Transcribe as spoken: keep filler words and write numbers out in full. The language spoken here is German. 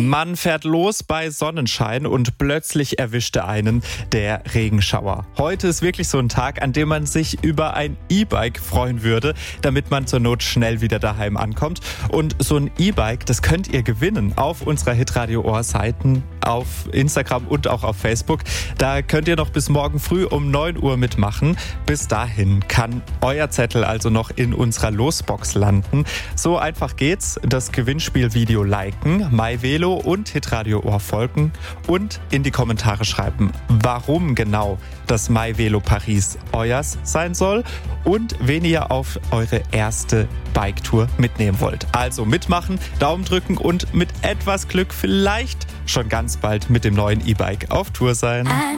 Man fährt los bei Sonnenschein und plötzlich erwischte einen der Regenschauer. Heute ist wirklich so ein Tag, an dem man sich über ein E-Bike freuen würde, damit man zur Not schnell wieder daheim ankommt. Und so ein E-Bike, das könnt ihr gewinnen auf unserer Hitradio Ohr Seiten, auf Instagram und auch auf Facebook. Da könnt ihr noch bis morgen früh um neun Uhr mitmachen. Bis dahin kann euer Zettel also noch in unserer Losbox landen. So einfach geht's. Das Gewinnspielvideo liken, MyVelo und Hitradio Ohr folgen und in die Kommentare schreiben, warum genau das MyVelo Paris euers sein soll und wen ihr auf eure erste Biketour mitnehmen wollt. Also mitmachen, Daumen drücken und mit etwas Glück vielleicht schon ganz bald mit dem neuen E-Bike auf Tour sein.